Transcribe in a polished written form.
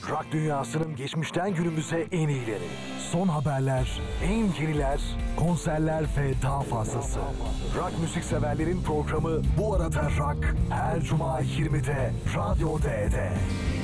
Rock dünyasının geçmişten günümüze en iyileri. Son haberler, en yeniler, konserler ve daha fazlası. Rock müzik severlerin programı Bu Arada Rock her cuma 20'de Radyo D'de.